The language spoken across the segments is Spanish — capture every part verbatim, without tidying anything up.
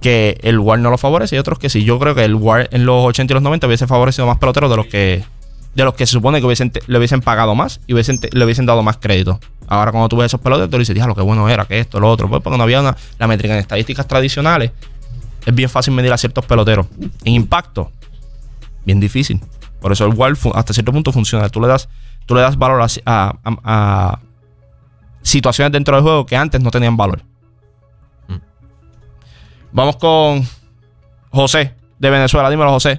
que el W A R no lo favorece y otros que sí. Yo creo que el W A R en los ochenta y los noventa hubiese favorecido más peloteros de los que de los que se supone que hubiesen, le hubiesen pagado más y hubiesen, le hubiesen dado más crédito. Ahora cuando tú ves esos peloteros, tú dices, diablo, qué bueno era, que esto, lo otro. Pues porque no había una, la métrica en estadísticas tradicionales. Es bien fácil medir a ciertos peloteros. En impacto, bien difícil. Por eso el W A R hasta cierto punto funciona. Tú le das, tú le das valor a, a, a, a situaciones dentro del juego que antes no tenían valor. Mm. Vamos con José de Venezuela. Dímelo, José.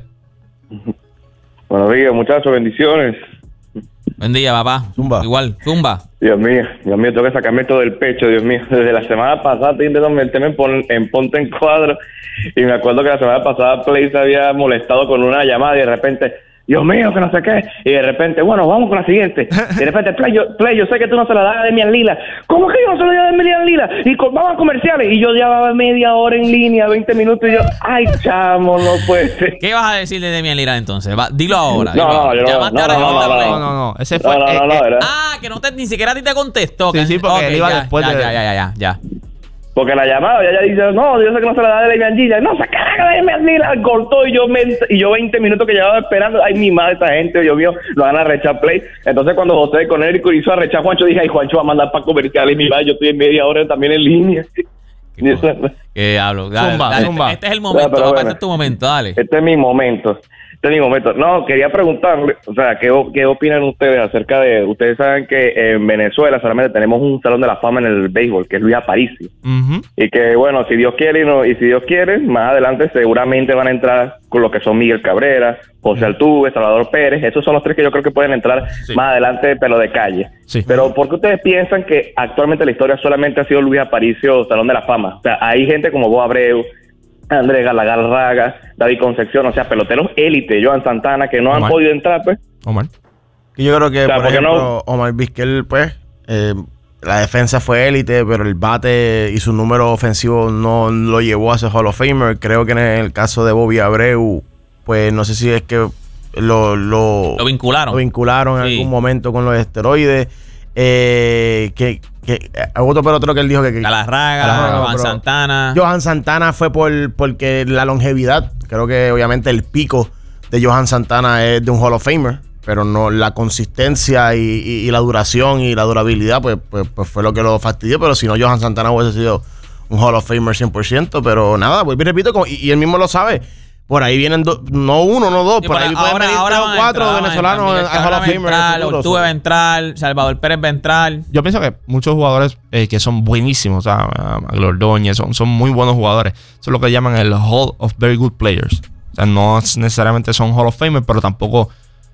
Buenos días, muchachos. Bendiciones. Buen día, papá. Zumba. Igual, zumba. Dios mío, Dios mío, tengo que sacarme esto del pecho, Dios mío. Desde la semana pasada estoy intentando meterme en, pon, en Ponte en Cuadro. Y me acuerdo que la semana pasada Play se había molestado con una llamada y de repente, Dios mío, que no sé qué. Y de repente, bueno, vamos con la siguiente. Y de repente, Play, yo, Play, yo sé que tú no se la das a Demian Lillard. ¿Cómo que yo no se la doy a Demian Lillard? Y con, vamos a comerciales. Y yo llevaba media hora en línea, veinte minutos. Y yo, ay, chamo, no puede ser. ¿Qué vas a decir de Demian Lillard entonces? Va, dilo ahora. No, dilo no, ahora. yo no, Llamaste no, ahora no, y no, no, no, No, no, no. Ese fue. No, no, no, eh, no, eh, ¿verdad? Ah, que no te, ni siquiera a ti te contestó. Sí, sí, porque okay, él iba ya, después ya, de- ya, ya, ya, ya. Porque la llamada, ya, ya dice, no, yo sé que no se la da de Demian Lillard. No, se caga de Demian Lillard. Cortó y yo, me, y yo veinte minutos que llevaba esperando. Ay, mi madre, esta gente, Dios mío, lo van a rechar Play. Entonces, cuando José con Eric hizo a rechar Juancho, dije, ay, Juancho va a mandar para comerciales. Y mi madre, yo estoy en media hora también en línea. ¿Qué hablo? Dale, Zumba, dale, zumba. Este es el momento, Ya, pero papá, bueno. este es tu momento, dale. Este es mi momento. Este es mi momento. No, quería preguntarle, o sea, ¿qué, qué opinan ustedes acerca de... Ustedes saben que en Venezuela solamente tenemos un salón de la fama en el béisbol, que es Luis Aparicio. Uh-huh. Y que, bueno, si Dios quiere y, no, y si Dios quiere, más adelante seguramente van a entrar con lo que son Miguel Cabrera, José Altuve, Salvador Pérez. Esos son los tres que yo creo que pueden entrar Sí. más adelante, pero de calle. Sí. Pero ¿por qué ustedes piensan que actualmente la historia solamente ha sido Luis Aparicio Salón de la Fama? O sea, hay gente como Bob Abreu, Andrés Galagarraga, David Concepción, o sea, peloteros élite, Johan Santana, que no Omar. han podido entrar, pues. Omar. Y yo creo que, O sea, por ¿por qué ejemplo, no? Omar Vizquel, pues, eh, la defensa fue élite, pero el bate y su número ofensivo no lo llevó a ser Hall of Famer. Creo que en el caso de Bobby Abreu, pues, no sé si es que lo, lo, Lo vincularon. lo vincularon en Sí. algún momento con los esteroides. Eh, que, que hay otro pelotero que él dijo que... que Galarraga, Galarraga, Juan pero- Santana. Johan Santana fue por porque la longevidad, creo que obviamente el pico de Johan Santana es de un Hall of Famer, pero no la consistencia y, y- y la duración y la durabilidad, pues, pues, pues fue lo que lo fastidió. Pero si no, Johan Santana hubiese sido un Hall of Famer cien por ciento. Pero nada, vuelvo y repito, como- y, y él mismo lo sabe. Por ahí vienen do- no uno, no dos, Sí, por por ahí ahí- pueden ahora- venir ahora tres o van a cuatro entrar, van a venezolanos entrar. al Hall of Cabral va a Famer en el entrar, futuro. Altuve va a entrar, Salvador Pérez va a entrar. Yo pienso que muchos jugadores eh, que son buenísimos, o sea, Magloire Ordóñez, son, son muy buenos jugadores. Eso es lo que llaman el Hall of Very Good Players. O sea, no necesariamente son Hall of Famer, pero tampoco...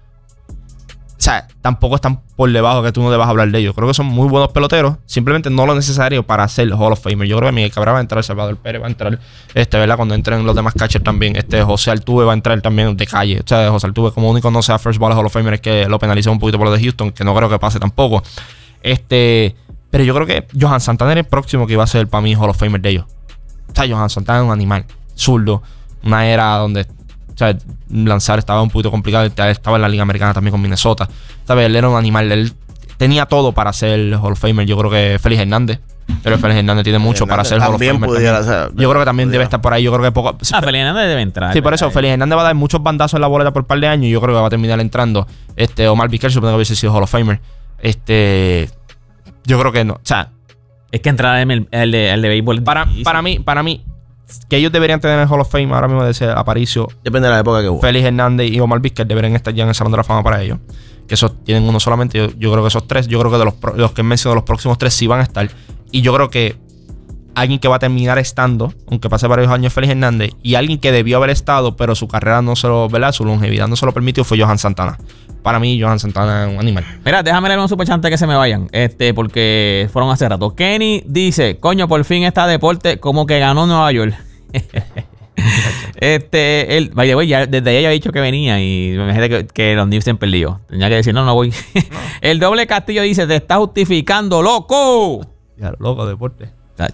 O sea, tampoco están por debajo que tú no debas hablar de ellos. Creo que son muy buenos peloteros. Simplemente no lo necesario para ser Hall of Famer. Yo creo que Miguel Cabrera va a entrar, Salvador Pérez va a entrar, este, ¿verdad? Cuando entren los demás catchers también. Este José Altuve va a entrar también de calle. O sea, José Altuve como único no sea First Ball Hall of Famer es que lo penaliza un poquito por lo de Houston, que no creo que pase tampoco. Este, pero yo creo que Johan Santana era el próximo que iba a ser para mí Hall of Famer de ellos. O sea, Johan Santana es un animal zurdo. Una era donde... O sea, lanzar estaba un poquito complicado. Estaba en la Liga Americana también con Minnesota. ¿Sabes? Él era un animal. Él tenía todo para ser Hall of Famer. Yo creo que Félix Hernández. Pero Félix Hernández tiene mucho para ser Hall of También Famer. pudiera también. ser- Yo creo que también pudiera. debe estar por ahí. Yo creo que poco. Ah, Félix Hernández debe entrar. Sí, por eso Félix Hernández va a dar muchos bandazos en la boleta por un par de años. Y yo creo que va a terminar entrando. Este Omar Vizquel, supongo que hubiese sido Hall of Famer. Este. Yo creo que no. O sea, Es que entrar en el, el de, el de béisbol. es para, difícil. para mí, para mí, que ellos deberían tener el Hall of Fame ahora mismo de ser Aparicio, Depende de la época que hubo. Félix Hernández y Omar Vizquel deberían estar ya en el Salón de la Fama para ellos. Que esos tienen uno solamente. Yo, yo creo que esos tres, yo creo que de los, pro- los que he mencionado, los próximos tres sí van a estar. Y yo creo que alguien que va a terminar estando, aunque pase varios años, Félix Hernández, y alguien que debió haber estado, pero su carrera no se lo, ¿verdad? Su longevidad no se lo permitió, fue Johan Santana. Para mí, Johan Santana es un animal. Mira, déjame leer un superchante que se me vayan. Este, porque fueron hace rato. Kenny dice: coño, por fin está deporte como que ganó Nueva York. este, él, by the way, ya, desde ella había dicho que venía y me imagino que, que los Knicks se han perdido. Tenía que decir, no, no voy. El doble Castillo dice: te está justificando, loco. Ya, loco, deporte. Tach.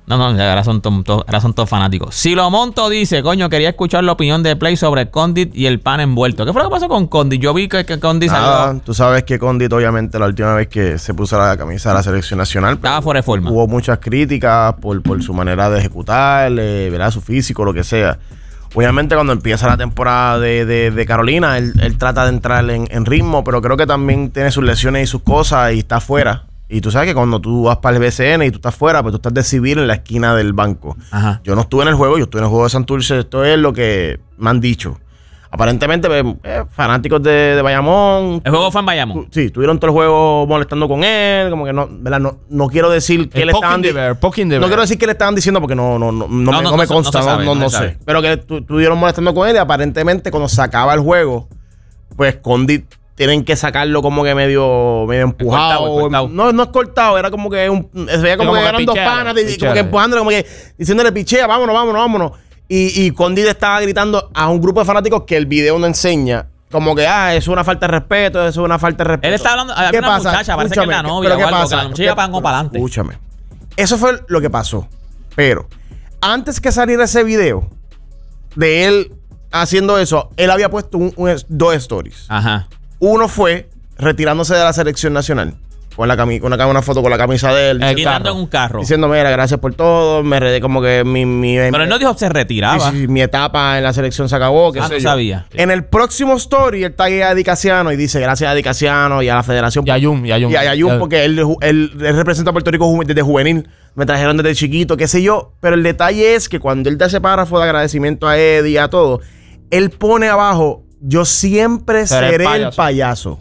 No, no, ahora son, to, to, ahora son todos fanáticos. Si lo monto, dice, coño, quería escuchar la opinión de Play sobre Condit y el pan envuelto. ¿Qué fue lo que pasó con Condit? Yo vi que, que Condit Nada, salió. tú sabes que Condit, obviamente, la última vez que se puso la camisa de la selección nacional, Estaba fuera de forma. Hubo muchas críticas por, por su manera de ejecutar, eh, ¿verdad? Su físico, lo que sea. Obviamente, cuando empieza la temporada de, de, de Carolina, él, él trata de entrar en, en ritmo, pero creo que también tiene sus lesiones y sus cosas y está fuera. Y tú sabes que cuando tú vas para el B C N y tú estás fuera, pues tú estás de civil en la esquina del banco. Ajá. Yo no estuve en el juego, yo estuve en el juego de Santurce. Esto es lo que me han dicho. Aparentemente, pues, eh, fanáticos de, de Bayamón. El juego fue en Bayamón. Sí, estuvieron todo el juego molestando con él. Como que no, ¿verdad? No, no quiero decir que El le estaban poking the bear, poking the No bear. quiero decir que le estaban diciendo porque no, no, no, no, No, me, no, no me no se- consta, no se no, sabe, no, no no se sé. sabe. Pero que tu- estuvieron molestando con él y aparentemente cuando se acaba el juego, pues Condit tienen que sacarlo como que medio, medio empujado. cortado, cortado. No, no es cortado, era como que un, se veía como, como que que eran dos pichea, panas, y- como pichea. que empujándole, como que diciéndole pichea, vámonos, vámonos, vámonos. Y, y Condit estaba gritando a un grupo de fanáticos que el video no enseña. Como que, ah, eso es una falta de respeto, eso es una falta de respeto. Él está hablando- había ¿Qué una pasa? muchacha, parece que es la Escúchame, novia ¿pero o qué algo, pasa? que la muchacha ¿Qué- pagó para adelante. Escúchame. Eso fue lo que pasó. Pero, antes que saliera ese video de él haciendo eso, él había puesto un- un- dos stories. Ajá. Uno fue retirándose de la selección nacional. Con la cami- con una, una foto con la camisa de él. Eh, diciendo- Guindando en un carro. Diciendo, mira, gracias por todo. Me redé como que mi, mi, Pero él no dijo que se retiraba. mi, mi etapa en la selección se acabó. qué Ah, sé no yo. sabía. En el próximo story, él taguea a Eddie Casiano y dice, gracias a Eddie Casiano y a la federación. Y a Jun, y a Jun. Y a Yayun, porque él, él, él representa a Puerto Rico ju- desde juvenil. Me trajeron desde chiquito, qué sé yo. Pero el detalle es que cuando él da ese párrafo de agradecimiento a Eddie y a todo, él pone abajo, yo siempre Seré seré el el payaso.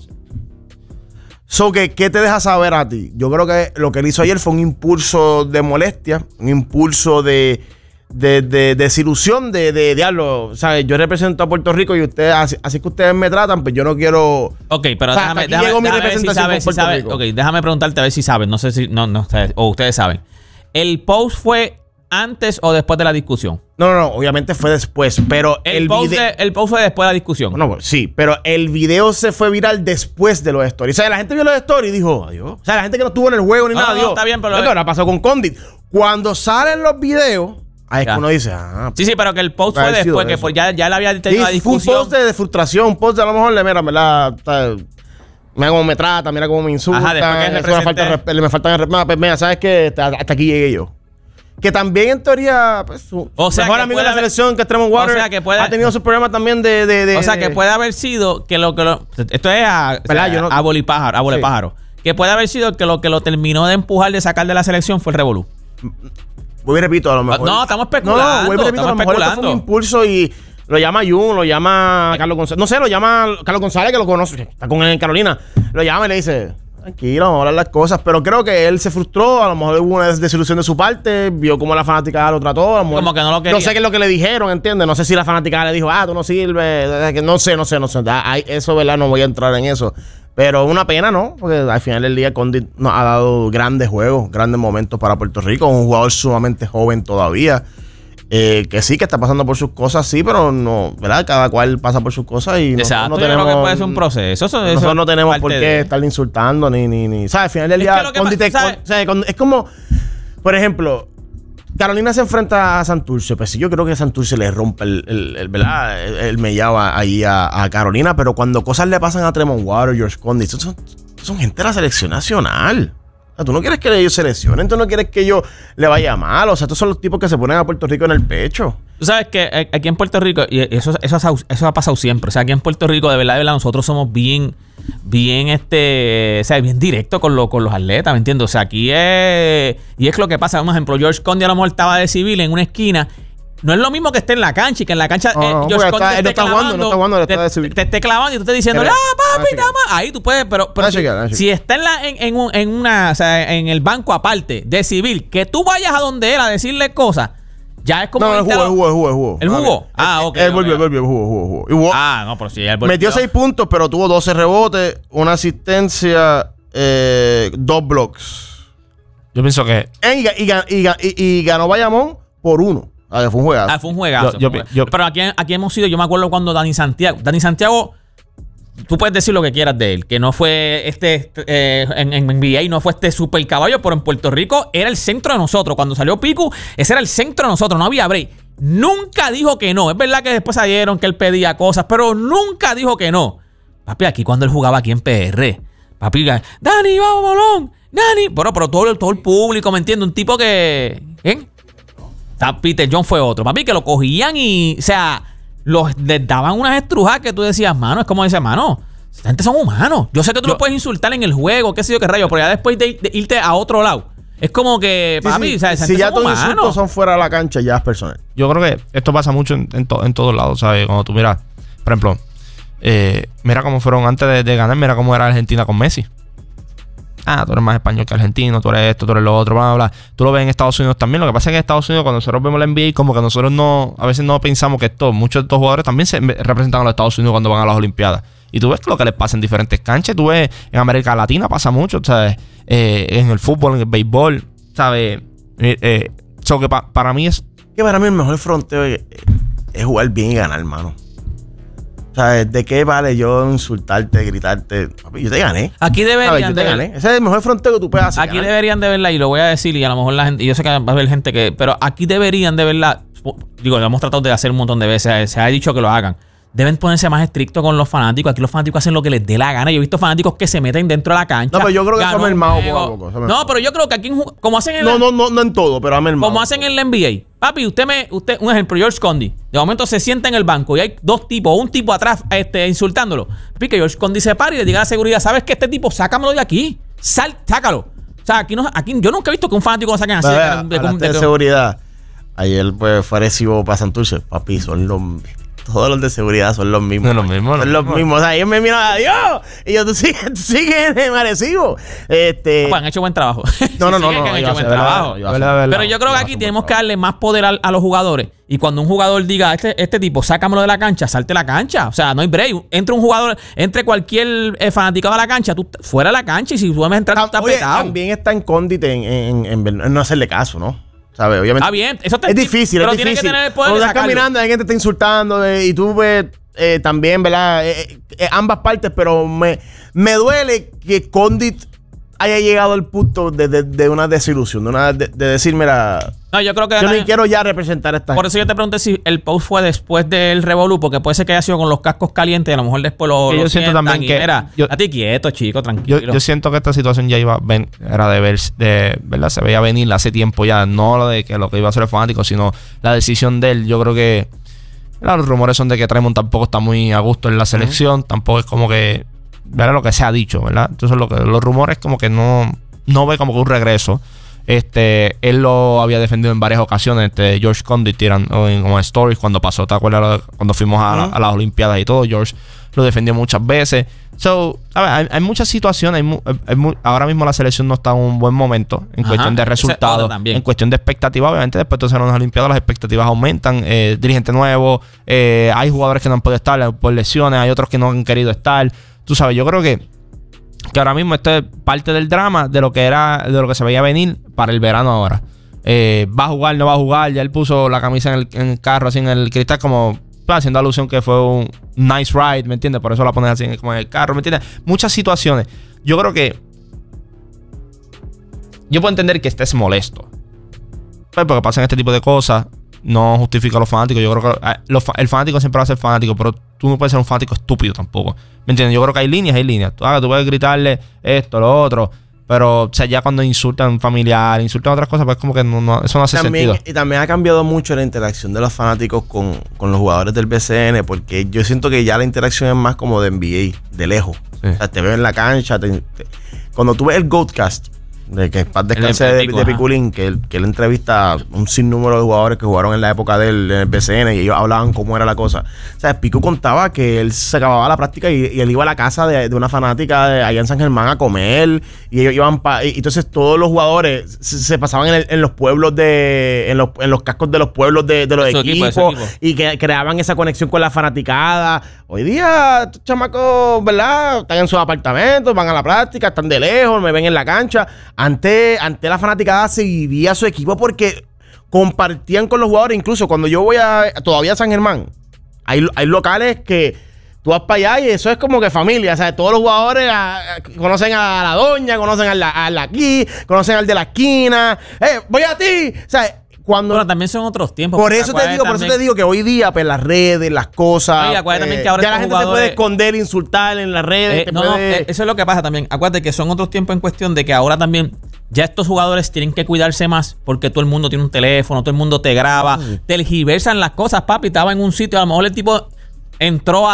So, que, ¿qué te deja saber a ti? Yo creo que lo que él hizo ayer fue un impulso de molestia, un impulso de, de, de desilusión, de, de diablo. ¿Sabes? Yo represento a Puerto Rico y ustedes, así, así que ustedes me tratan, pues yo no quiero. Ok, pero O sea, déjame, hasta aquí déjame, llegó mi déjame ver si representación sabes, con si Puerto sabes. Rico. Ok, déjame preguntarte a ver si sabes. No sé si, no, no, ustedes, o ustedes saben. ¿El post fue antes o después de la discusión? No, no, no, obviamente fue después, pero El, el, post, video. de- el post fue después de la discusión. No, pues, sí, pero el video se fue viral después de los stories. O sea, la gente vio los stories y dijo, adiós. O sea, la gente que no estuvo en el juego ni No, nada, no, dijo, está bien, pero- ¿qué ahora pasó con Condit? Cuando salen los videos, ahí es Ya. que uno dice, ah, Sí, sí, pero que el post Puede fue haber sido después, que eso. pues ya, ya le había sí, tenido la fue un discusión. post de, de frustración, un post de a lo mejor, mira, ¿verdad? Está- Mira cómo me trata, mira cómo me insulta. Ajá, después que es una falta de representé- respeto, me falta de respeto. Pues mira, ¿sabes qué? Hasta, hasta aquí llegué yo. Que también en teoría, pues, su O sea, mejor que amigo puede de la haber- selección, que es Tremont Waters, O sea, que puede- ha tenido sus problemas también de... de, de O sea, que de- puede haber sido que lo que lo. Esto es a, o ¿Verdad? sea, Yo no- a bolipájaro, a Sí. bolipájaro. Que puede haber sido que lo que lo terminó de empujar, de sacar de la selección fue el Revolú. Vuelvo y repito, a lo mejor. No, estamos especulando, No, vuelvo y repito, a lo estamos mejor esto fue un especulando. impulso y lo llama Jun, lo llama Carlos González. No sé, lo llama Carlos González, que lo conoce, está con él en Carolina. Lo llama y le dice, tranquilo, vamos a hablar las cosas. Pero creo que él se frustró, a lo mejor hubo una des- desilusión de su parte, vio cómo la fanática lo trató. A lo mejor- Como que no lo quería. No sé qué es lo que le dijeron, ¿entiendes? No sé si la fanática le dijo, ah, tú no sirves. que No sé, no sé, no sé. Ah, ay, Eso, ¿verdad? No voy a entrar en eso. Pero una pena, ¿no? Porque al final del día Condit nos ha dado grandes juegos, grandes momentos para Puerto Rico. Un jugador sumamente joven todavía. Eh, que sí, que está pasando por sus cosas, sí, pero no, ¿verdad? Cada cual pasa por sus cosas y nosotros Exacto, no yo tenemos... creo que puede ser un proceso. Eso, eso Nosotros no es tenemos parte por qué de- estarle insultando ni, ni, ni... ¿Sabes? Al final del Es día, que lo que Condit pasa- es- ¿sabes? o sea, cuando- es como... Por ejemplo, Carolina se enfrenta a Santurce. Pues sí, yo creo que Santurce le rompe el, el, el, ¿verdad? el, el mellao a- ahí a, a Carolina, pero cuando cosas le pasan a Tremont Waters, George Condit, son, son, son gente de la selección nacional. O sea, tú no quieres que ellos se lesionen, tú no quieres que ellos le vaya mal. O sea, estos son los tipos que se ponen a Puerto Rico en el pecho. Tú sabes que eh, aquí en Puerto Rico, y eso, eso, ha- eso ha pasado siempre. O sea, aquí en Puerto Rico, de verdad, de verdad, nosotros somos bien, bien, este, o sea, bien directos con, lo, con los atletas, ¿me entiendes? O sea, aquí es. Y es lo que pasa. Por ejemplo, George Condit a lo mejor estaba de civil en una esquina. No es lo mismo que esté en la cancha y que en la cancha No, eh, no, George porque Condit está- él no esté está jugando, no está jugando, él está te, de civil. te esté clavando y tú estés diciendo, Mira, ¡ah, papi, déjame chequear. dama! Ahí tú puedes, pero, pero Déjame si, chequear, déjame si está en, la, en, en, un- en una, o sea, en el banco aparte de civil, que tú vayas a donde él a decirle cosas, ya es como. No, el irte a jugó, lo- el jugó, el jugó. ¿El jugó? Ah, ok, Él ok. volvió, volvió, jugó, jugó, jugó. Y jugó. Ah, no, pero sí. él Metió volvió. seis puntos, pero tuvo doce rebotes, una asistencia, eh, dos blocks. Yo pienso que. Eh, Y, ga- y ga- y ga- y- y ganó Bayamón por uno. A ver, fue un juegazo. Ah, fue un juegazo. Yo- yo- fue un juegazo. yo- Pero aquí, aquí hemos sido, yo me acuerdo cuando Dani Santiago. Dani Santiago tú puedes decir lo que quieras de él, que no fue este, este eh, en, en N B A no fue este super caballo, pero en Puerto Rico era el centro de nosotros. Cuando salió Piku, ese era el centro de nosotros, no había break. Nunca dijo que no. Es verdad que después salieron que él pedía cosas, pero nunca dijo que no. Papi, aquí cuando él jugaba aquí en P R, papi, Dani, vamos, bolón, Dani. Bueno, pero todo, todo el público, ¿me entiende? Un tipo que... ¿eh? Peter John fue otro, papi, que lo cogían y, o sea, los, les daban unas estrujadas que tú decías, mano, es como dice, mano, esta gente son humanos. Yo sé que tú Yo, lo puedes insultar en el juego, qué sé yo, qué rayo, pero ya después de, de irte a otro lado, es como que, Sí, papi, sí, o sea, esa si gente ya son tus humanos. insultos son fuera de la cancha, ya es personal. Yo creo que esto pasa mucho en, en, to, en todos lados, ¿sabes? Cuando tú miras, por ejemplo, eh, mira cómo fueron antes de, de ganar, mira cómo era Argentina con Messi. Ah, tú eres más español que argentino, tú eres esto, tú eres lo otro, bla, bla, bla. Tú lo ves en Estados Unidos también. Lo que pasa es que en Estados Unidos, cuando nosotros vemos la N B A, como que nosotros no, a veces no pensamos que esto, muchos de estos jugadores también se representan a los Estados Unidos cuando van a las Olimpiadas. Y tú ves lo que les pasa en diferentes canchas. Tú ves en América Latina pasa mucho, ¿sabes? Eh, en el fútbol, en el béisbol, ¿sabes? Eh, eh, so que pa, para mí es... Que para mí el mejor fronteo es, es jugar bien y ganar, hermano. O sea, ¿de qué vale yo insultarte, gritarte? Papi, yo te gané. Aquí ¿Sabes? deberían Yo te de gané. Ese es el mejor fronteo que tú puedes hacer. Aquí ganar. deberían de verla, y lo voy a decir, y a lo mejor la gente, y yo sé que va a haber gente que, pero aquí deberían de verla, digo, lo hemos tratado de hacer un montón de veces, se ha dicho que lo hagan. Deben ponerse más estrictos con los fanáticos. Aquí los fanáticos hacen lo que les dé la gana. Yo he visto fanáticos que se meten dentro de la cancha. No, pero yo creo que eso ha ganó mermado un juego. poco a poco, eso ha No, mermado. pero yo creo que aquí, en- como hacen en No, la, no, no, no en todo, pero ha mermado. como hacen en la N B A. Papi, usted me, usted, un ejemplo, George Condi. De momento se sienta en el banco y hay dos tipos, un tipo atrás este, insultándolo. Papi, que George Condi se para y le diga a la seguridad, ¿sabes qué? Este tipo, sácamelo de aquí. Sal, sácalo. O sea, aquí, no, aquí yo nunca he visto que un fanático lo saquen así. Vea, de- de- hablaste de- de seguridad. Ayer pues fue Arecibo para Santurce. Papi, son los... Todos los de seguridad son los mismos. Son los mismos, Son los los mismos. O sea, ellos me miran, adiós. Y yo, tú sigues, tú sigues en Arecibo. Este... Pues han hecho buen trabajo. No, no, Sí, no, sí, no, que han no, hecho yo buen sé, verdad, trabajo. yo sé. Verdad, verdad. Pero yo creo que aquí Yo tenemos sé, que darle más poder a, a los jugadores. Y cuando un jugador diga, este, este tipo, sácamelo de la cancha, salte la cancha. O sea, no hay break. Entre un jugador, entre cualquier eh, fanaticado a la cancha, tú fuera de la cancha, y si tú vas a entrar, tú estás Oye, petado. también está en cóndite en, en, en, en- en no hacerle caso, ¿no? ¿Sabes? Obviamente. Está bien, eso te Es difícil, pero es tienes difícil. que tener el poder Cuando de estás sacarlo. caminando, alguien te está insultando eh, y tú ves eh, también, ¿verdad? Eh, eh, ambas partes, pero me, me duele que Condit haya llegado al punto de, de, de una desilusión, de, una, de, de decir, mira, No, yo creo que yo ni también- quiero ya representar a esta por eso yo te pregunté si el post fue después del revolú, porque puede ser que haya sido con los cascos calientes y a lo mejor después lo, Que lo yo siento sientan también y que- mira, yo- a ti quieto, chico, Yo, tranquilo. yo siento que esta situación ya iba ven, era de ver, de, ¿verdad? Se veía venir hace tiempo ya, no lo de que lo que iba a hacer el fanático, sino la decisión de él. Yo creo que ¿verdad? Los rumores son de que Draymond tampoco está muy a gusto en la selección, uh-huh. tampoco es como que, ¿verdad? Lo que se ha dicho, ¿verdad? Entonces lo que, los rumores como que no, no ve como que un regreso. Este, él lo había defendido en varias ocasiones. Este, George Condit tiran en como stories cuando pasó, ¿te acuerdas? Cuando fuimos a, uh-huh. a las Olimpiadas y todo, George lo defendió muchas veces. So, a ver, hay, hay muchas situaciones. Hay mu, hay mu, ahora mismo la selección no está en un buen momento en Ajá, cuestión de resultados, en cuestión de expectativas. Obviamente, después de hacer unas Olimpiadas, las expectativas aumentan. Eh, dirigente nuevo, eh, hay jugadores que no han podido estar por lesiones, hay otros que no han querido estar. Tú sabes, yo creo que que ahora mismo esto es parte del drama de lo que era, de lo que se veía venir para el verano ahora. Eh, va a jugar, no va a jugar. Ya él puso la camisa en el, en el carro, así en el cristal, como haciendo alusión que fue un nice ride, ¿me entiendes? Por eso la pones así como en el carro, ¿me entiendes? Muchas situaciones. Yo creo que yo puedo entender que estés molesto, pues porque pasan este tipo de cosas. No justifica a los fanáticos. Yo creo que los, el fanático siempre va a ser fanático, pero tú no puedes ser un fanático estúpido tampoco. ¿Me entiendes? Yo creo que hay líneas, hay líneas. Tú, ah, tú puedes gritarle esto, lo otro, pero o sea, ya cuando insultan familiar, insultan otras cosas, pues como que no, no, eso no hace también, sentido. Y también ha cambiado mucho la interacción de los fanáticos con, con los jugadores del B C N, porque yo siento que ya la interacción es más como de N B A, de lejos. Sí. O sea, te veo en la cancha. Te, te, cuando tú ves el Goatcast, de que para descansar de, de, de Piculín, que él, que él entrevista un sinnúmero de jugadores que jugaron en la época del en el B C N y ellos hablaban cómo era la cosa. O sea, Pico contaba que él se acababa la práctica y, y él iba a la casa de, de una fanática de allá en San Germán a comer y ellos iban pa, y entonces todos los jugadores se, se pasaban en, el, en los pueblos de en los, en los cascos de los pueblos de, de los equipos equipo, equipo. Y que creaban esa conexión con la fanaticada. Hoy día estos chamacos, ¿verdad? Están en sus apartamentos, van a la práctica, están de lejos, me ven en la cancha. Antes, antes la fanaticada se vivía a su equipo porque compartían con los jugadores. Incluso cuando yo voy a todavía a San Germán, hay, hay locales que tú vas para allá y eso es como que familia. O sea, todos los jugadores a, a, conocen a la doña, conocen al a la aquí, conocen al de la esquina. ¡Eh, voy a ti! O sea, cuando... Pero también son otros tiempos. Por eso te digo, por eso te digo que hoy día, pues las redes, las cosas. Oye, acuérdate eh, también que ahora ya la gente jugadores... se puede esconder, insultar en las redes. Eh, te no, puede... eh, eso es lo que pasa también. Acuérdate que son otros tiempos en cuestión de que ahora también ya estos jugadores tienen que cuidarse más porque todo el mundo tiene un teléfono, todo el mundo te graba, mm. tergiversan las cosas, papi. Estaba en un sitio, a lo mejor el tipo entró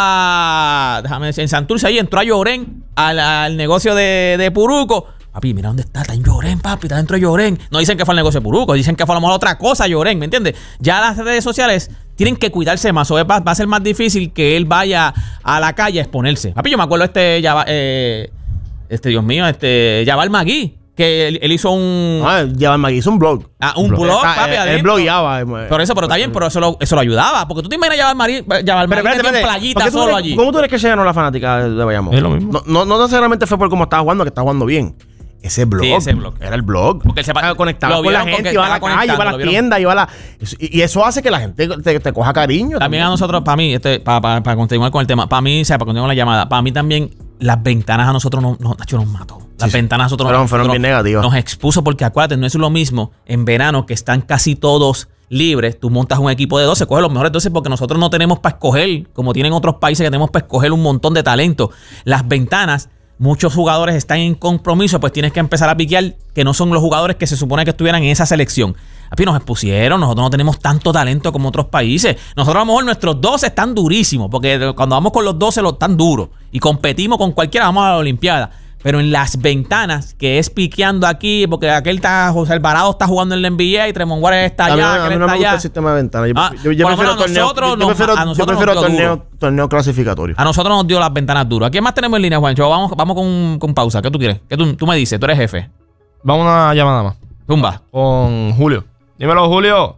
a, déjame decir, en Santurce ahí, entró a Llorén, al, al negocio de, de Puruco. Papi, mira dónde está, está en Llorén, papi, está dentro de Llorén. No dicen que fue el negocio de Puruco, dicen que fue a lo mejor otra cosa Llorén, ¿me entiendes? Ya las redes sociales tienen que cuidarse más, o va, va a ser más difícil que él vaya a la calle a exponerse. Papi, yo me acuerdo este, ya, eh, este, Dios mío, este, Jabal Magui, que él, él hizo un... Ah, Jabal Magui hizo un blog. Ah, un, un blog, blog papi, él, él blogueaba. Por eso, pero está bien, pero eso lo, eso lo ayudaba. Porque tú te imaginas Jabal Magui, Jabal Magui en playita solo allí. ¿Cómo tú crees que se ganó la fanática de Bayamón? Es lo mismo. No, no, no necesariamente fue por cómo estaba jugando, que estaba jugando bien. Ese blog, sí, ese blog era el blog. Porque él se estaba conectado con la gente, iba a la calle, iba a la tienda, iba a la... Y eso hace que la gente te, te coja cariño. También, también a nosotros, para mí, este, para, para, para continuar con el tema, para mí, o sea, para continuar con la llamada, para mí también las ventanas a nosotros nos, nos, nos mató. Las sí, ventanas a nosotros fueron, nos, fueron nos, bien negativas. Nos expuso porque acuérdate, no es lo mismo en verano que están casi todos libres. Tú montas un equipo de doce, coges los mejores doce porque nosotros no tenemos para escoger, como tienen otros países que tenemos para escoger un montón de talento. Las ventanas, muchos jugadores están en compromiso, pues tienes que empezar a piquear que no son los jugadores que se supone que estuvieran en esa selección. Aquí nos expusieron, nosotros no tenemos tanto talento como otros países. Nosotros a lo mejor nuestros doce están durísimos, porque cuando vamos con los doce los están duros y competimos con cualquiera, vamos a la Olimpiada. Pero en las ventanas, que es piqueando aquí, porque aquel está, José Alvarado está jugando en la N B A y Tremont Waters está allá, a mí, a mí no me gusta el sistema de ventanas. Yo, ah, yo, yo prefiero torneo, yo, yo prefiero, a yo prefiero torneo, torneo clasificatorio. A nosotros nos dio las ventanas duras. ¿A quién más tenemos en línea, Juancho? Vamos, vamos con, con pausa. ¿Qué tú quieres? ¿Qué tú, tú me dices? Tú eres jefe. Vamos a una llamada más. Tumba. Con Julio. Dímelo, Julio.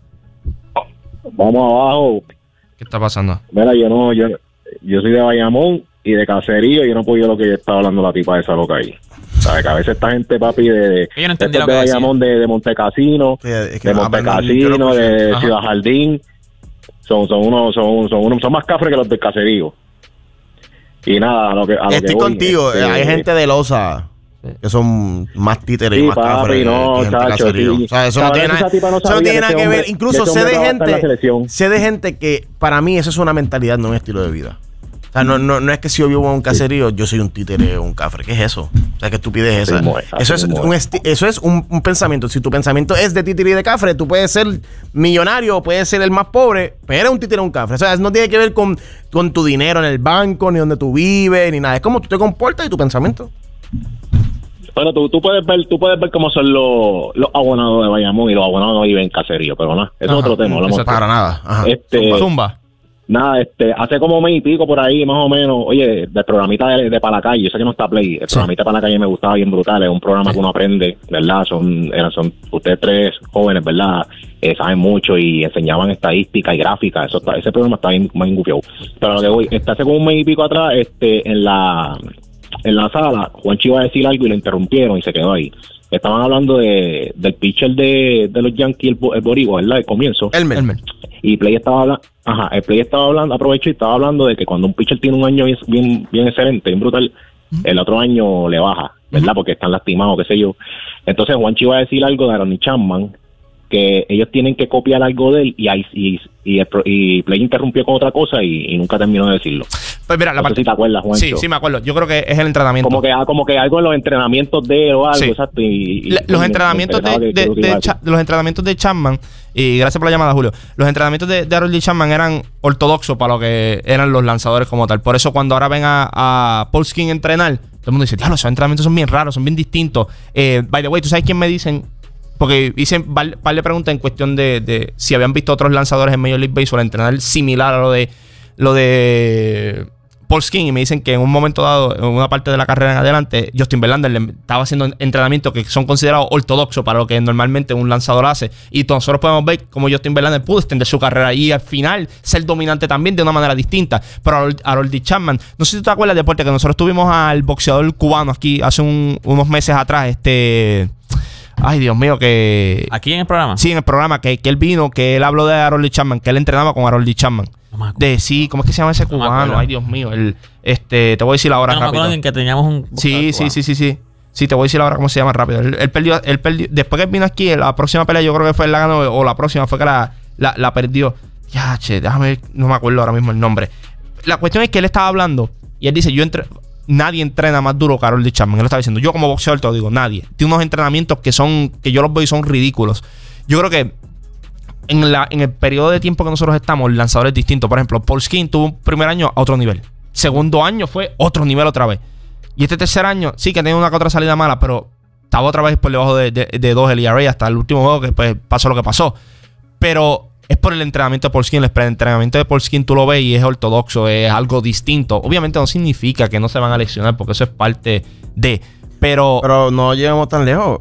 Vamos abajo. ¿Qué está pasando? Mira, yo no, yo, yo soy de Bayamón y de Caserío, yo no puedo lo que estaba hablando la tipa esa loca ahí. ¿Sabes? Que a veces esta gente, papi, de, de, yo no de, de Bayamón, de, de Montecasino, sí, es que de Montecasino, de Ciudad Jardín, son, son unos, son, son unos, son más cafres que los del Caserío. Y nada, a lo que, a lo Estoy que voy, contigo, este, hay gente de Loza que son más títeres sí, y más cafres no, que gente chacho, Caserío. Sí. O sea, eso no tiene, no eso no tiene nada que ver. Incluso sé de gente, sé de gente que para mí eso es una mentalidad, no un estilo de vida. O sea, no, no, no es que si yo vivo en un caserío, yo soy un títere o un cafre. ¿Qué es eso? O sea, ¿qué estupidez es esa? Eso es, un, eso es un, un pensamiento. Si tu pensamiento es de títere y de cafre, tú puedes ser millonario o puedes ser el más pobre, pero eres un títere o un cafre. O sea, no tiene que ver con, con tu dinero en el banco, ni donde tú vives, ni nada. Es como tú te comportas y tu pensamiento. Bueno, tú, tú puedes ver, tú puedes ver cómo son los, los abonados de Bayamón y los abonados no viven en caserío, pero no, eso es otro tema. Eso para nada. Ajá. Este, zumba, zumba. Nada, este, hace como mes y pico por ahí, más o menos, oye, del programita de, de Para la Calle, yo sé que no está Play, el sí. programita de Para la Calle me gustaba bien brutal, es un programa sí. que uno aprende, ¿verdad? Son, son ustedes tres jóvenes, ¿verdad? Eh, saben mucho y enseñaban estadística y gráfica, eso está, ese programa está bien, bien gufiado. Pero lo que voy, este, hace como un mes y pico atrás, este, en la, en la sala, Juanchi iba a decir algo y lo interrumpieron y se quedó ahí. Estaban hablando de del pitcher de, de los Yankees, el, el Boricua, ¿verdad? El comienzo. Elmer. Elmer. Y Play estaba hablando, ajá, el Play estaba hablando, aprovecho y estaba hablando de que cuando un pitcher tiene un año bien, bien, bien excelente, bien brutal, uh-huh. el otro año le baja, ¿verdad? Uh-huh. Porque están lastimados, qué sé yo. Entonces Juanchi iba a decir algo de Aroldis Chapman, que ellos tienen que copiar algo de él y, y, y, y, y Play interrumpió con otra cosa y, y nunca terminó de decirlo. Pues mira, la no parte... sé si te acuerdas, Juancho. Sí, sí me acuerdo. Yo creo que es el entrenamiento. Como que, como que algo en los entrenamientos de él o algo, sí. exacto. Y, y, los, y entrenamientos me, me de, de, de, de Cha, los entrenamientos de Chapman, y gracias por la llamada, Julio. Los entrenamientos de, de Aroldis Chapman eran ortodoxos para lo que eran los lanzadores como tal. Por eso cuando ahora ven a, a Paul Skeens entrenar, todo el mundo dice, diablo, esos entrenamientos son bien raros, son bien distintos. Eh, by the way, ¿tú sabes quién me dicen? Porque hice un par de preguntas en cuestión de, de si habían visto otros lanzadores en Major League Baseball entrenar similar a lo de lo de Paul Skeens, y me dicen que en un momento dado, en una parte de la carrera en adelante, Justin Verlander le estaba haciendo entrenamientos que son considerados ortodoxos para lo que normalmente un lanzador hace. Y nosotros podemos ver cómo Justin Verlander pudo extender su carrera y al final ser dominante también de una manera distinta. Pero Aroldis Chapman, no sé si tú te acuerdas, Deporte, que nosotros tuvimos al boxeador cubano aquí hace un, unos meses atrás, este... Ay, Dios mío, que... ¿Aquí en el programa? Sí, en el programa, que, que él vino, que él habló de Aroldis Chapman, que él entrenaba con Aroldis Chapman. No me de sí, ¿cómo es que se llama ese No me cubano? acuerdo. Ay, Dios mío. El, este, te voy a decir ahora no me rápido. acuerdo en que teníamos un... Sí, sí, sí, sí, sí. Sí, te voy a decir ahora cómo se llama rápido. Él, él perdió, él perdió. Después que él vino aquí, la próxima pelea yo creo que fue él la ganó, o la próxima fue que la, la, la perdió. Ya, che, déjame ver, no me acuerdo ahora mismo el nombre. La cuestión es que él estaba hablando y él dice, yo entre, nadie entrena más duro que Harold Chapman. Él lo estaba diciendo, yo como boxeador te lo digo, nadie. Tiene unos entrenamientos que son, que yo los veo y son ridículos. Yo creo que en, la, en el periodo de tiempo que nosotros estamos, lanzadores distintos. Por ejemplo, Paul Skeens tuvo un primer año a otro nivel. Segundo año fue otro nivel otra vez. Y este tercer año, sí que tenía una que otra salida mala, pero estaba otra vez por debajo de, de, de dos el E R A hasta el último juego que pues, pasó lo que pasó. Pero es por el entrenamiento de Paul Skeens. El entrenamiento de Paul Skeens tú lo ves y es ortodoxo, es algo distinto. Obviamente no significa que no se van a lesionar porque eso es parte de... Pero, Pero no llegamos tan lejos.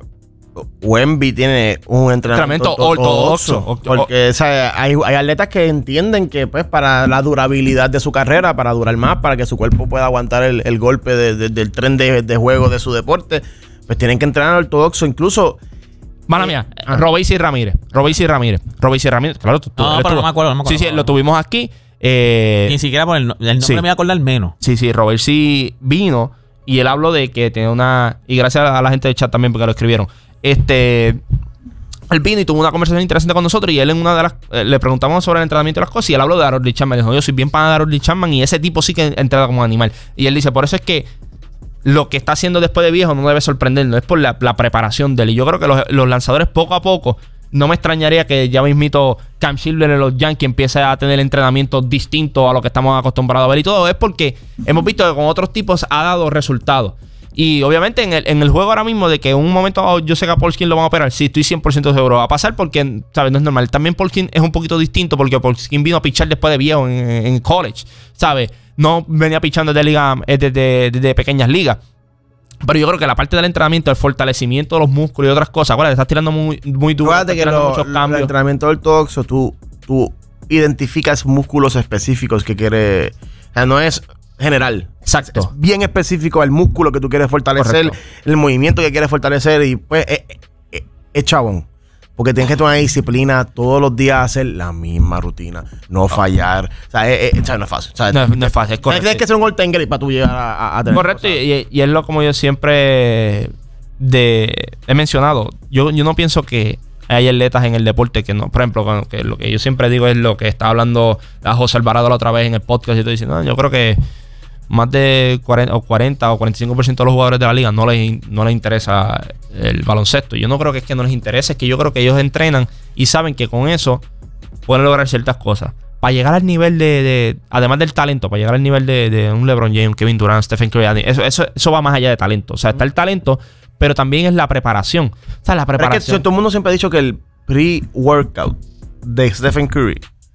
Wemby tiene un entrenamiento, entrenamiento ortodoxo. ortodoxo. Porque o sea, hay, hay atletas que entienden que pues para la durabilidad de su carrera, para durar más, para que su cuerpo pueda aguantar el, el golpe de, de, del tren de, de juego de su deporte, pues tienen que entrenar ortodoxo. Incluso... Mala mía, Robeysi Ramírez. Robeysi Ramírez. Robeysi Ramírez. Claro, tú, tú No, eres pero tú. no me acuerdo, no me acuerdo. Sí, sí, lo tuvimos aquí. Eh, Ni siquiera por el, no- el nombre sí. me voy a acordar menos. Sí, sí, Robeysi vino y él habló de que tenía una... Y gracias a la gente del chat también porque lo escribieron. Este... Él vino y tuvo una conversación interesante con nosotros y él en una de las... eh, le preguntamos sobre el entrenamiento y las cosas y él habló de Harold Chapman. Le dijo, yo soy bien pana de Harold Chapman y ese tipo sí que entrena como un animal. Y él dice, por eso es que lo que está haciendo después de viejo no debe sorprendernos. Es por la, la preparación de él. Y yo creo que los, los lanzadores poco a poco... No me extrañaría que ya mismito Cam Schindler en los Yankees empiece a tener entrenamientos distintos a lo que estamos acostumbrados a ver. Y todo es porque hemos visto que con otros tipos ha dado resultados. Y obviamente en el, en el juego ahora mismo de que en un momento oh, yo sé que a Paul Skeens lo van a operar, sí, estoy cien por ciento seguro. Va a pasar porque, ¿sabes? No es normal. También Paul Skeens es un poquito distinto porque Paul Skeens vino a pichar después de viejo en, en college, ¿sabes? No venía pichando desde, liga, desde, desde, desde pequeñas ligas. Pero yo creo que la parte del entrenamiento, el fortalecimiento de los músculos y otras cosas, acuérdate, estás tirando muy, muy duro, estás Fíjate que tirando lo- muchos el cambios. entrenamiento ortodoxo, tú, tú identificas músculos específicos que quieres. O sea, no es general. Exacto. Es bien específico el músculo que tú quieres fortalecer, Correcto. el movimiento que quieres fortalecer y pues es, es- es chabón. Porque tienes que tener una disciplina todos los días hacer la misma rutina, no fallar. O sea, es, es- o sea, no es fácil. O sea, No, no es fácil, es correcto. tienes que ser un all-time great para tú llegar a, a- a tener Correcto, cosas. y, y es lo como yo siempre de, he mencionado. Yo, yo no pienso que hay atletas en el deporte que no, por ejemplo, con- que lo que yo siempre digo es lo que está hablando a José Alvarado la otra vez en el podcast y estoy diciendo, no, yo creo que más de cuarenta o cuarenta o cuarenta y cinco por ciento de los jugadores de la liga no les, no les interesa el baloncesto. Yo no creo que es que no les interese, es que yo creo que ellos entrenan y saben que con eso pueden lograr ciertas cosas. Para llegar al nivel de, de- además del talento, para llegar al nivel de, de un LeBron James, Kevin Durant, Stephen Curry, eso, eso, eso va más allá de talento. O sea, está el talento, pero también es la preparación. O sea, la Pero es que preparación. todo el mundo siempre ha dicho que el pre-workout de Stephen Curry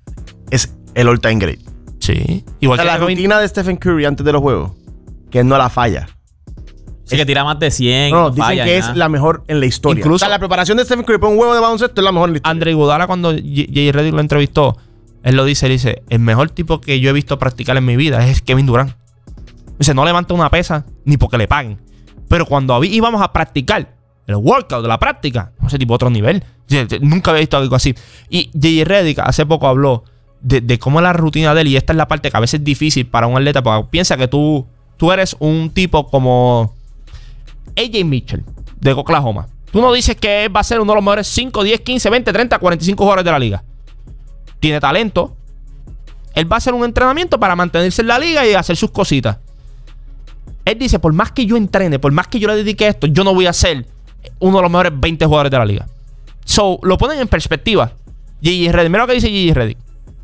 es el all-time great. Sí. O Igual sea, que la Kevin- rutina de Stephen Curry antes de los juegos, que él no la falla. Sí, que tira más de cien. No, no dicen falla, que nada. es la mejor en la historia. Incluso- o sea, la preparación de Stephen Curry para un huevo de baloncesto es la mejor en la historia. Andre Iguodala, cuando J J. Redick lo entrevistó, él lo dice, él dice, el mejor tipo que yo he visto practicar en mi vida es Kevin Durant. Dice, no levanta una pesa ni porque le paguen. Pero cuando hab- íbamos a practicar el workout de la práctica, ese tipo otro nivel. Dice, nunca había visto algo así. Y J J. Redick hace poco habló de, de cómo es la rutina de él. Y esta es la parte que a veces es difícil para un atleta. Porque piensa que tú, tú eres un tipo como A J. Mitchell de Oklahoma. Tú no dices que él va a ser uno de los mejores cinco, diez, quince, veinte, treinta, cuarenta y cinco jugadores de la liga. Tiene talento. Él va a hacer un entrenamiento para mantenerse en la liga y hacer sus cositas. Él dice, por más que yo entrene, por más que yo le dedique a esto, yo no voy a ser uno de los mejores veinte jugadores de la liga. So, lo ponen en perspectiva. J J. Redick, mira lo que dice J J. Redick.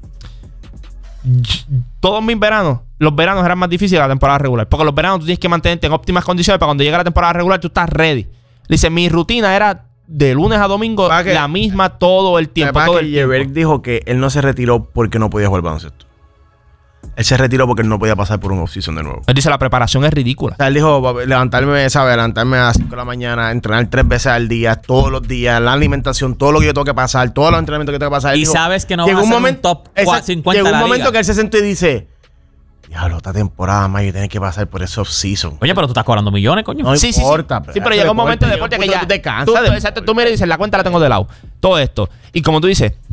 Todos mis veranos, los veranos eran más difíciles que la temporada regular. Porque los veranos tú tienes que mantenerte en óptimas condiciones para cuando llegue la temporada regular tú estás ready. Dice, mi rutina era de lunes a domingo Para que- la misma todo el tiempo. Además Todo que el J J. tiempo. Redick dijo que él no se retiró porque no podía jugar baloncesto. Él se retiró porque él no podía pasar por un off-season de nuevo. Él dice, la preparación es ridícula. O sea, él dijo, levantarme, ¿sabes? Levantarme a las cinco de la mañana, entrenar tres veces al día, todos los días, la alimentación, todo lo que yo tengo que pasar, todos los entrenamientos que tengo que pasar. Él Y dijo, sabes que no llegó vas a un ser un momento, top exacto, cincuenta llegó de un la momento liga. que él se sentó y dice, diablo, esta temporada, más yo tengo que pasar por ese off-season. Oye, pero tú estás cobrando millones, coño. No Sí, sí, sí. importa, Sí, pero llega un momento de deporte que ya Te cansa tú, de- exacto, tú miras y dices, la cuenta la tengo de lado. Todo esto. Y como tú dices,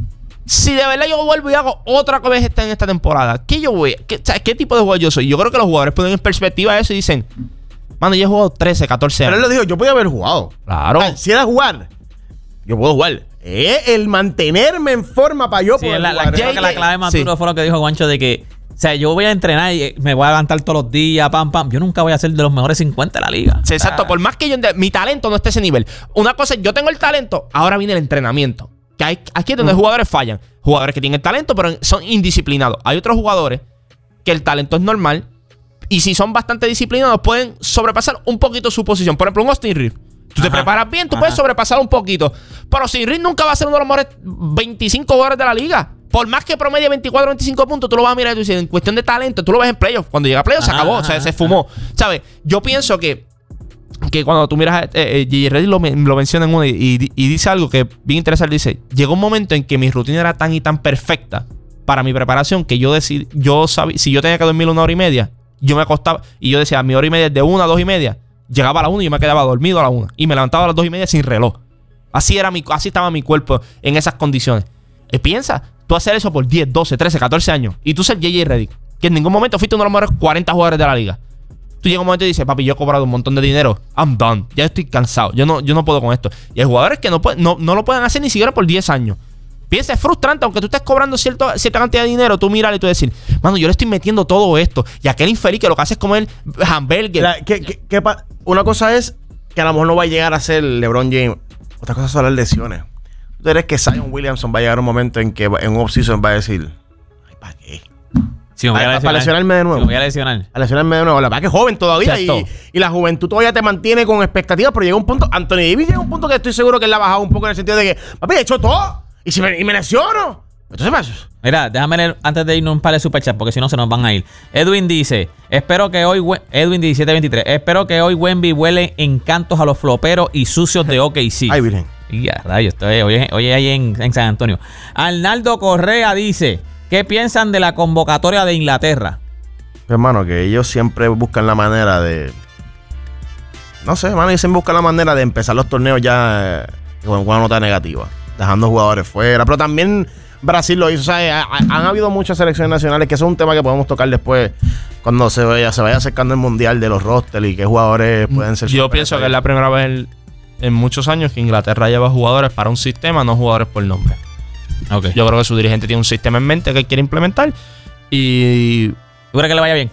si de verdad yo vuelvo y hago otra vez esta en esta temporada, ¿qué yo voy? ¿Qué, ¿sabes, ¿Qué tipo de jugador yo soy? Yo creo que los jugadores ponen en perspectiva eso y dicen, mano, yo he jugado trece, catorce años. Pero él lo dijo, yo podía haber jugado. Claro. O sea, si era jugar, yo puedo jugar. Es el mantenerme en forma para yo Sí, poder la, la, jugar. creo que la clave más Sí. duro fue lo que dijo Juancho de que, o sea, yo voy a entrenar y me voy a levantar todos los días, pam, pam. Yo nunca voy a ser de los mejores cincuenta de la liga. Sí, exacto. Por más que yo mi talento no esté a ese nivel. Una cosa es, yo tengo el talento, ahora viene el entrenamiento. Que hay, aquí es donde los jugadores fallan. Jugadores que tienen talento, pero son indisciplinados. Hay otros jugadores que el talento es normal. Y si son bastante disciplinados, pueden sobrepasar un poquito su posición. Por ejemplo, un Austin Reeves. Tú te Ajá. preparas bien, tú Ajá. puedes sobrepasar un poquito. Pero Austin Reeves nunca va a ser uno de los mejores veinticinco jugadores de la liga. Por más que promedie veinticuatro, veinticinco puntos, tú lo vas a mirar y tú dices, en cuestión de talento, tú lo ves en playoff. Cuando llega a playoff se Ajá, acabó, ajá, o sea, se ajá. fumó. ¿Sabes? Yo pienso que que cuando tú miras, eh, eh, J J Redick lo, lo menciona en uno y, y, y dice algo que bien interesante. Dice, llegó un momento en que mi rutina era tan y tan perfecta para mi preparación que yo decidí, yo sabía, si yo tenía que dormir una hora y media, yo me acostaba y yo decía, mi hora y media es de una a dos y media. Llegaba a la una y yo me quedaba dormido a la una. Y me levantaba a las dos y media sin reloj. Así era mi, así estaba mi cuerpo en esas condiciones. Y piensa, tú hacer eso por diez, doce, trece, catorce años y tú ser J J Redick, que en ningún momento fuiste uno de los mejores cuarenta jugadores de la liga. Tú llegas un momento y dices, papi, yo he cobrado un montón de dinero. I'm done. Ya estoy cansado. Yo no, yo no puedo con esto. Y hay jugadores que no, pueden, no, no lo pueden hacer ni siquiera por diez años. Piensa, es frustrante. Aunque tú estés cobrando cierto, cierta cantidad de dinero, tú miras y tú decir, mano, yo le estoy metiendo todo esto. Y aquel infeliz que lo que hace es comer hamburger. La- ¿qué- qué- qué pa- una cosa es que a lo mejor no va a llegar a ser LeBron James. Otra cosa son las lesiones. ¿Tú crees que Zion Williamson va a llegar un momento en que va- en un offseason va a decir, ay, ¿para qué? Si me voy a Para- lesionar, para lesionarme de nuevo. Si me voy a lesionar. A lesionarme de nuevo. La verdad que es joven todavía y, Exacto. y la juventud todavía te mantiene con expectativas, pero llega un punto, Anthony Davis llega un punto que estoy seguro que él la ha bajado un poco en el sentido de que, papi, he hecho todo y, si me, y me lesiono. Entonces, pues, Mira, déjame leer antes de irnos un par de superchats porque si no se nos van a ir. Edwin dice, espero que hoy, We- Edwin diecisiete veintitrés, espero que hoy Wemby huele encantos a los floperos y sucios de O K C. ay, virgen. Ya, rayos, estoy hoy, hoy ahí en, en San Antonio. Arnaldo Correa dice, ¿qué piensan de la convocatoria de Inglaterra? Hermano, que ellos siempre buscan la manera de. No sé, hermano, ellos siempre buscan la manera de empezar los torneos ya eh, con una nota negativa, dejando jugadores fuera. Pero también Brasil lo hizo. O sea, ha- ha- han habido muchas selecciones nacionales, que eso es un tema que podemos tocar después, cuando se vaya, se vaya acercando el mundial de los rosters y qué jugadores pueden ser. Yo super- pienso que es la primera vez en, en muchos años que Inglaterra lleva jugadores para un sistema, no jugadores por nombre. Okay. Yo creo que su dirigente tiene un sistema en mente que quiere implementar. Y ¿Tú crees que le vaya bien?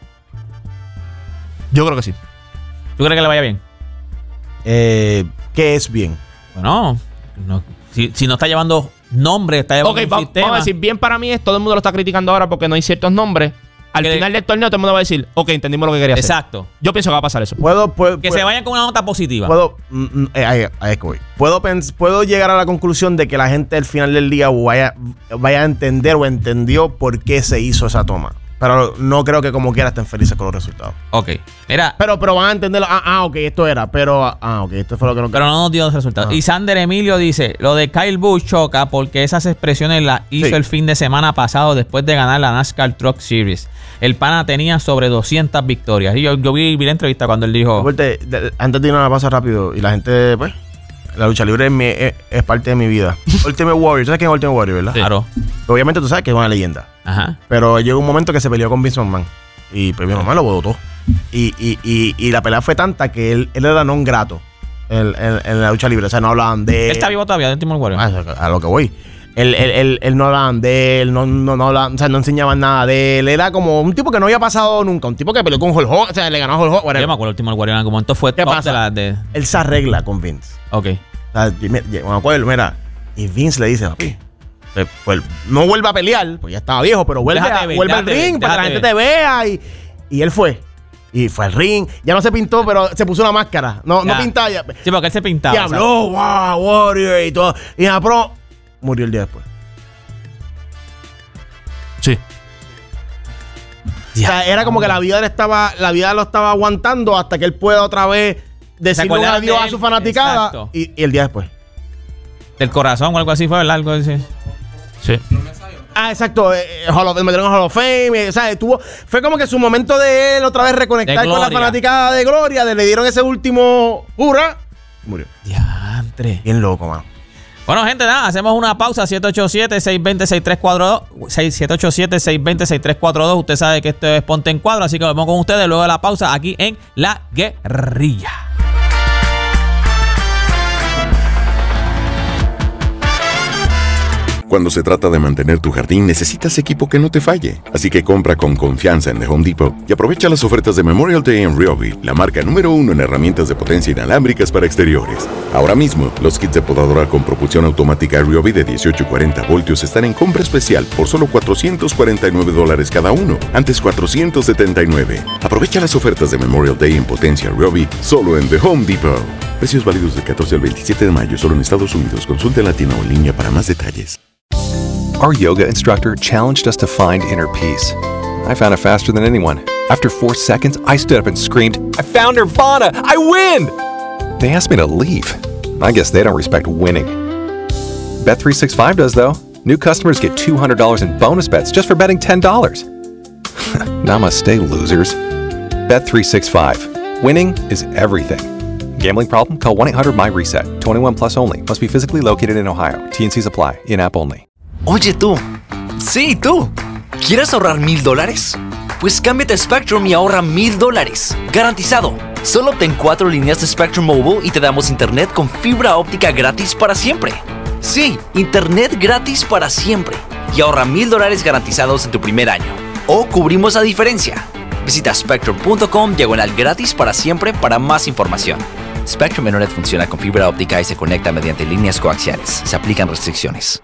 yo creo que sí. ¿Tú crees que le vaya bien? Eh, ¿Qué es bien? Bueno, no, si, si no está llevando nombre, está llevando Ok, un va- sistema. vamos a decir, bien para mí es, todo el mundo lo está criticando ahora porque no hay ciertos nombres. Al Que- final del torneo todo el mundo va a decir, ok, entendimos lo que quería hacer. Exacto. Yo pienso que va a pasar eso. Puedo, puedo, Que puedo- se vayan con una nota positiva. Puedo, mm, mm, eh, ahí, ahí es que voy. Puedo, pens- puedo llegar a la conclusión de que la gente al final del día vaya, vaya a entender o entendió por qué se hizo esa toma. Pero no creo que como quiera estén felices con los resultados. Ok. Mira, Pero, pero van a entenderlo. Ah, ah, ok, esto era. Pero, ah, ok, esto fue lo que no pero no nos dio los resultados. Ah. Y Sander Emilio dice, lo de Kyle Busch choca porque esas expresiones las hizo Sí. el fin de semana pasado después de ganar la NASCAR Truck Series. El pana tenía sobre doscientas victorias. Y yo, yo vi, vi la entrevista cuando él dijo... Fuerte, de- antes de ir a una pausa rápido, y la gente, pues, la lucha libre es, mi- es, es parte de mi vida. Ultimate Warrior, ¿tú sabes quién es Ultimate Warrior, verdad? Claro. Obviamente tú sabes que es una leyenda. Ajá. Pero llegó un momento que se peleó con Vince McMahon. Y pues Vince McMahon lo votó. Y, y, y, y la pelea fue tanta que él, él era non grato en, en- en la lucha libre. O sea, no hablaban de Él está vivo todavía, de Ultimate Warrior. Ah, a lo que voy. Él, él, él, él no hablaban de él, no, no, no, hablaban, o sea, no enseñaban nada de él. Era como un tipo que no había pasado nunca. Un tipo que peleó con Hulk Hogan, o sea, le ganó a Hulk Hogan. Yo whatever. me acuerdo, Ultimate Warrior en algún momento fue ¿Qué top pasa? de la... De... Él se arregla con Vince. Ok. O sea, y me, y me acuerdo, mira, y Vince le dice, papi, pues, pues, no vuelve a pelear, pues ya estaba viejo, pero vuelve, Déjate a- ver, vuelve al déjate ring ver, para que la déjate gente te vea. Y, y él fue. Y fue al ring. Ya no se pintó, pero se puso una máscara. No, no Ya. pintaba ya. Sí, porque él se pintaba. Y habló, wow, Warrior y todo. Y la pro murió el día después. Sí. O sea, era como que la vida le estaba, la vida lo estaba aguantando hasta que él pueda otra vez decirle un acordaron adiós de a él. su fanaticada. Exacto. Y, y el día después. Del corazón o algo así fue, ¿verdad? Algo así. Sí. Ah, exacto. Eh, eh, Hall of- el metieron en Hall of Fame. eh, o sea, tuvo, fue como que su momento de él otra vez reconectar De con la gloria. fanaticada de Gloria. De, le dieron ese último hurra. Murió. Diantre. Bien loco, mano. Bueno, gente, nada, hacemos una pausa. siete ocho siete, seis dos cero, seis tres cuatro dos. siete ocho siete, seis dos cero, seis tres cuatro dos. Usted sabe que esto es Ponte en Cuadro, así que vamos con ustedes luego de la pausa aquí en La Guerrilla. Cuando se trata de mantener tu jardín, necesitas equipo que no te falle. Así que compra con confianza en The Home Depot y aprovecha las ofertas de Memorial Day en Ryobi, la marca número uno en herramientas de potencia inalámbricas para exteriores. Ahora mismo, los kits de podadora con propulsión automática Ryobi de dieciocho y cuarenta voltios están en compra especial por solo cuatrocientos cuarenta y nueve dólares cada uno, antes cuatrocientos setenta y nueve. Aprovecha las ofertas de Memorial Day en potencia Ryobi solo en The Home Depot. Precios válidos del catorce al veintisiete de mayo solo en Estados Unidos. Consulta en la tienda o en línea para más detalles. Our yoga instructor challenged us to find inner peace. I found it faster than anyone. After four seconds, I stood up and screamed, "I found Nirvana! I win!" They asked me to leave. I guess they don't respect winning. Bet three sixty-five does, though. New customers get two hundred dollars in bonus bets just for betting ten dollars. Namaste, losers. Bet three sixty-five. Winning is everything. Gambling problem? Call one eight hundred my reset. twenty-one plus only. Must be physically located in Ohio. T N Cs apply. In-app only. Oye tú, sí tú, ¿quieres ahorrar mil dólares? Pues cámbiate a Spectrum y ahorra mil dólares, garantizado. Solo obtén cuatro líneas de Spectrum Mobile y te damos internet con fibra óptica gratis para siempre. Sí, internet gratis para siempre. Y ahorra mil dólares garantizados en tu primer año. O cubrimos la diferencia. Visita spectrum punto com diagonal gratis para siempre para más información. Spectrum Internet funciona con fibra óptica y se conecta mediante líneas coaxiales. Se aplican restricciones.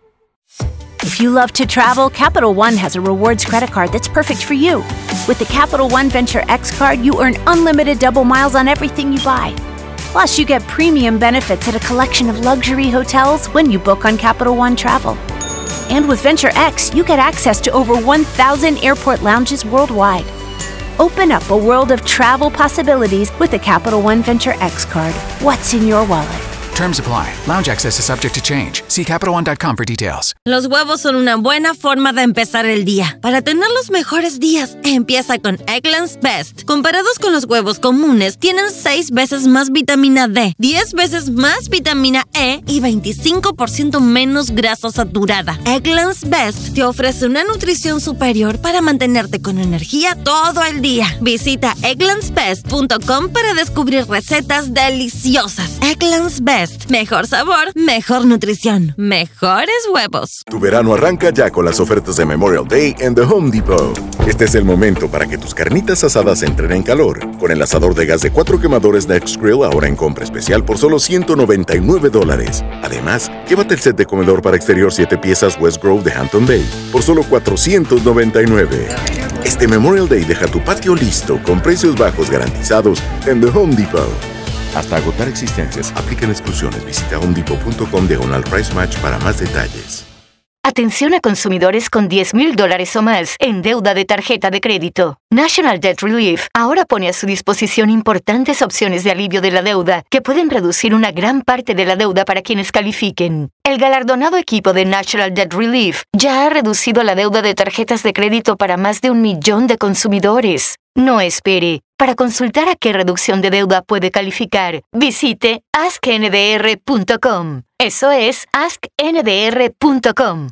If you love to travel, Capital One has a rewards credit card that's perfect for you. With the Capital One Venture X card, you earn unlimited double miles on everything you buy. Plus, you get premium benefits at a collection of luxury hotels when you book on Capital One Travel. And with Venture X, you get access to over one thousand airport lounges worldwide. Open up a world of travel possibilities with the Capital One Venture X card. What's in your wallet? Terms apply. Lounge access is subject to change. See Capital One dot com for details. Los huevos son una buena forma de empezar el día. Para tener los mejores días, empieza con Eggland's Best. Comparados con los huevos comunes, tienen seis veces más vitamina D, diez veces más vitamina E y veinticinco por ciento menos grasa saturada. Eggland's Best te ofrece una nutrición superior para mantenerte con energía todo el día. Visita egglands best punto com para descubrir recetas deliciosas. Eggland's Best. Mejor sabor, mejor nutrición, mejores huevos. Tu verano arranca ya con las ofertas de Memorial Day en The Home Depot. Este es el momento para que tus carnitas asadas entren en calor. Con el asador de gas de cuatro quemadores Next Grill ahora en compra especial por solo ciento noventa y nueve dólares. Además, llévate el set de comedor para exterior siete piezas West Grove de Hampton Bay por solo cuatrocientos noventa y nueve. Este Memorial Day deja tu patio listo con precios bajos garantizados en The Home Depot. Hasta agotar existencias. Aplican exclusiones. Visita homedepot punto com diagonal price match para más detalles. Atención a consumidores con diez mil dólares o más en deuda de tarjeta de crédito. National Debt Relief ahora pone a su disposición importantes opciones de alivio de la deuda que pueden reducir una gran parte de la deuda para quienes califiquen. El galardonado equipo de National Debt Relief ya ha reducido la deuda de tarjetas de crédito para más de un millón de consumidores. No espere. Para consultar a qué reducción de deuda puede calificar, visite ask n d r punto com. Eso es ask n d r punto com.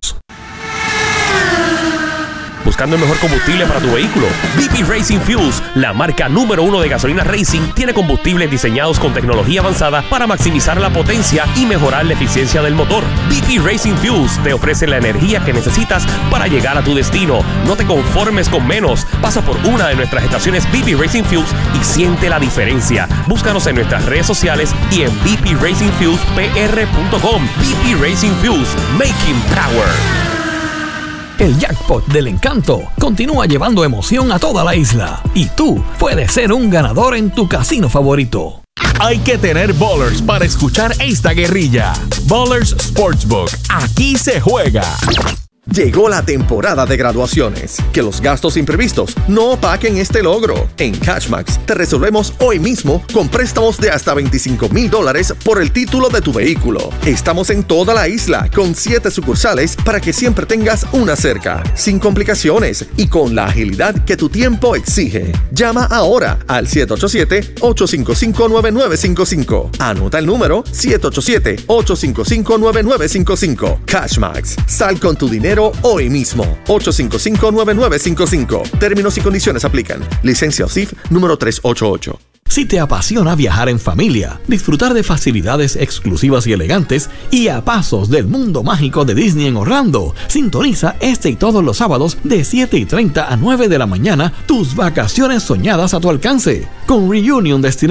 Buscando el mejor combustible para tu vehículo. B P Racing Fuels, la marca número uno de gasolina racing, tiene combustibles diseñados con tecnología avanzada para maximizar la potencia y mejorar la eficiencia del motor. B P Racing Fuels te ofrece la energía que necesitas para llegar a tu destino. No te conformes con menos. Pasa por una de nuestras estaciones B P Racing Fuels y siente la diferencia. Búscanos en nuestras redes sociales y en b p racing fuels p r punto com. B P Racing Fuels, making power. El jackpot del encanto continúa llevando emoción a toda la isla y tú puedes ser un ganador en tu casino favorito. Hay que tener Ballers para escuchar esta guerrilla. Ballers Sportsbook. Aquí se juega. Llegó la temporada de graduaciones. Que los gastos imprevistos no opaquen este logro. En CashMax te resolvemos hoy mismo con préstamos de hasta veinticinco mil dólares por el título de tu vehículo. Estamos en toda la isla con siete sucursales para que siempre tengas una cerca, sin complicaciones y con la agilidad que tu tiempo exige. Llama ahora al siete ocho siete, ocho cinco cinco, nueve nueve cinco cinco. Anota el número siete ocho siete, ocho cinco cinco, nueve nueve cinco cinco. CashMax. Sal con tu dinero hoy mismo. ocho cinco cinco, nueve nueve cinco cinco. Términos y condiciones aplican. Licencia O S I F número trescientos ochenta y ocho. Si te apasiona viajar en familia, disfrutar de facilidades exclusivas y elegantes y a pasos del mundo mágico de Disney en Orlando, sintoniza este y todos los sábados de siete y treinta a nueve de la mañana tus vacaciones soñadas a tu alcance con Reunion Destination